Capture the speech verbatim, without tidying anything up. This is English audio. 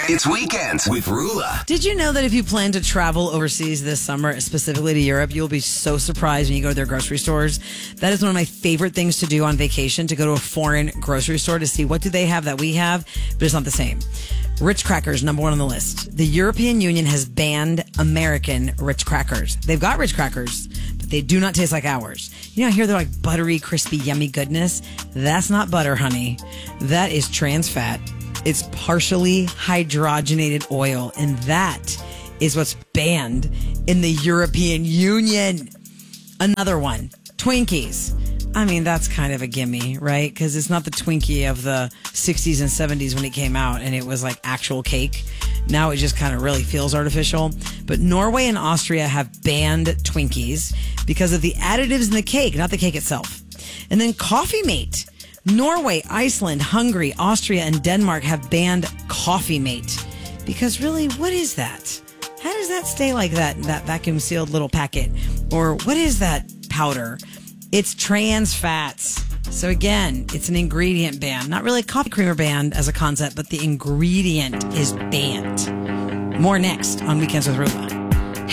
It's Weekends with Rula. Did you know that if you plan to travel overseas this summer, specifically to Europe, you'll be so surprised when you go to their grocery stores? That is one of my favorite things to do on vacation, to go to a foreign grocery store to see what do they have that we have, but it's not the same. Ritz crackers, number one on the list. The European Union has banned American Ritz crackers. They've got Ritz crackers, but they do not taste like ours. You know, I hear they're like buttery, crispy, yummy goodness. That's not butter, honey. That is trans fat. It's partially hydrogenated oil, and that is what's banned in the European Union. Another one, Twinkies. I mean, that's kind of a gimme, right? Because it's not the Twinkie of the sixties and seventies when it came out and it was like actual cake. Now it just kind of really feels artificial. But Norway and Austria have banned Twinkies because of the additives in the cake, not the cake itself. And then Coffee Mate. Norway, Iceland, Hungary, Austria, and Denmark have banned Coffee Mate. Because really, what is that? How does that stay like that in that vacuum sealed little packet? Or what is that powder? It's trans fats. So again, it's an ingredient ban. Not really a coffee creamer ban as a concept, but the ingredient is banned. More next on Weekends with Rula.